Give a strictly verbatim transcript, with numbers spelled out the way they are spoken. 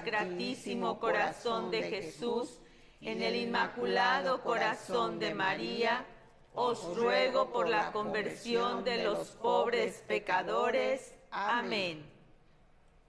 Sacratísimo Corazón de Jesús, en el Inmaculado Corazón de María, os ruego por la conversión de los pobres pecadores. Amén.